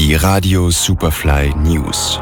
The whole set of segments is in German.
Die Radio Superfly News.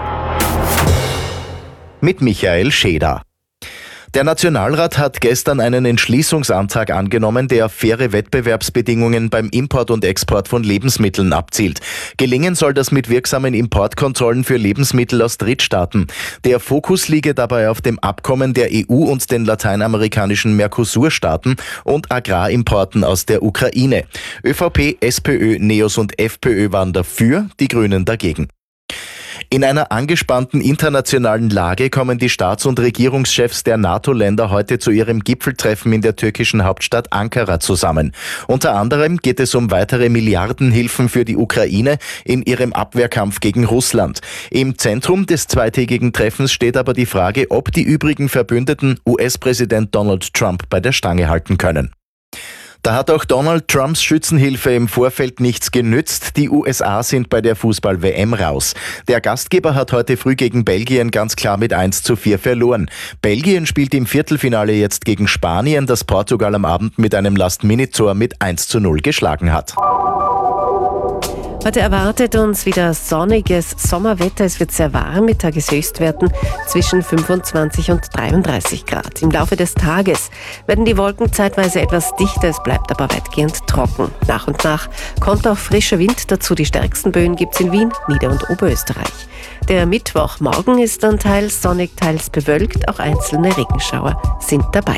Mit Michael Scheder. Der Nationalrat hat gestern einen Entschließungsantrag angenommen, der auf faire Wettbewerbsbedingungen beim Import und Export von Lebensmitteln abzielt. Gelingen soll das mit wirksamen Importkontrollen für Lebensmittel aus Drittstaaten. Der Fokus liege dabei auf dem Abkommen der EU und den lateinamerikanischen Mercosur-Staaten und Agrarimporten aus der Ukraine. ÖVP, SPÖ, NEOS und FPÖ waren dafür, die Grünen dagegen. In einer angespannten internationalen Lage kommen die Staats- und Regierungschefs der NATO-Länder heute zu ihrem Gipfeltreffen in der türkischen Hauptstadt Ankara zusammen. Unter anderem geht es um weitere Milliardenhilfen für die Ukraine in ihrem Abwehrkampf gegen Russland. Im Zentrum des zweitägigen Treffens steht aber die Frage, ob die übrigen Verbündeten US-Präsident Donald Trump bei der Stange halten können. Da hat auch Donald Trumps Schützenhilfe im Vorfeld nichts genützt. Die USA sind bei der Fußball-WM raus. Der Gastgeber hat heute früh gegen Belgien ganz klar mit 1:4 verloren. Belgien spielt im Viertelfinale jetzt gegen Spanien, das Portugal am Abend mit einem Last-Minute-Tor mit 1:0 geschlagen hat. Heute erwartet uns wieder sonniges Sommerwetter. Es wird sehr warm mit Tageshöchstwerten zwischen 25 und 33 Grad. Im Laufe des Tages werden die Wolken zeitweise etwas dichter, es bleibt aber weitgehend trocken. Nach und nach kommt auch frischer Wind dazu. Die stärksten Böen gibt es in Wien, Nieder- und Oberösterreich. Der Mittwochmorgen ist dann teils sonnig, teils bewölkt. Auch einzelne Regenschauer sind dabei.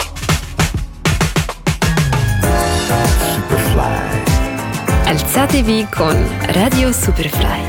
Alzatevi con Radio Superfly.